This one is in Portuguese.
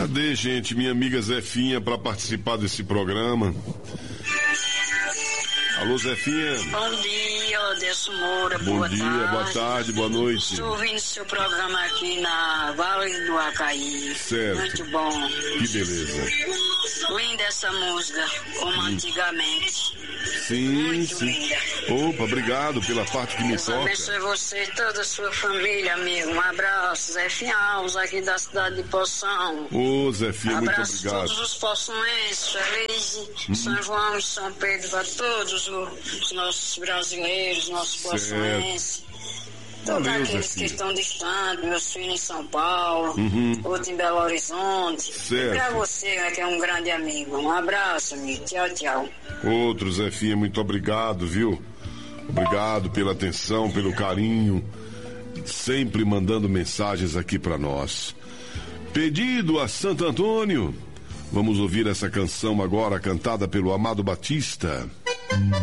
Cadê, gente, minha amiga Zefinha para participar desse programa? Alô, Zefinha. Bom dia, Odesso Moura. Bom dia, boa tarde, boa noite. Estou ouvindo seu programa aqui na Vale do Acaí. Certo. Muito bom. Que beleza. Linda essa música, como antigamente. Sim, Muito sim. linda. Opa, obrigado pela parte que me Deus toca. abençoe você e toda a sua família, amigo. Um abraço, Zé Alves, aqui da cidade de Poção. Ô, Zefinha, muito Abraço a obrigado. todos os poçoenses, Feliz, São João e São Pedro, para todos os nossos brasileiros, nossos poçoenses. Todos Valeu, aqueles Zefinha. que estão distantes, meus filhos em São Paulo, outro em Belo Horizonte. Certo. E para você, que é um grande amigo. Um abraço, amigo. Tchau, tchau. Outro, Zefinha, muito obrigado, viu? Obrigado pela atenção, pelo carinho, sempre mandando mensagens aqui para nós. Pedido a Santo Antônio. Vamos ouvir essa canção agora, cantada pelo Amado Batista.